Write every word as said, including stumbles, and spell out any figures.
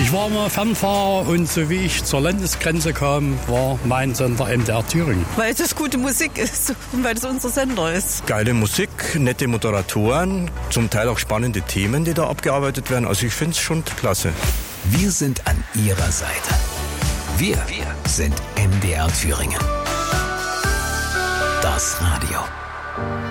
Ich war mal Fernfahrer und so wie ich zur Landesgrenze kam, war mein Sender M D R Thüringen. Weil es gute Musik ist und weil es unser Sender ist. Geile Musik, nette Moderatoren, zum Teil auch spannende Themen, die da abgearbeitet werden. Also ich finde es schon klasse. Wir sind an Ihrer Seite. Wir, wir sind M D R Thüringen. Das Radio.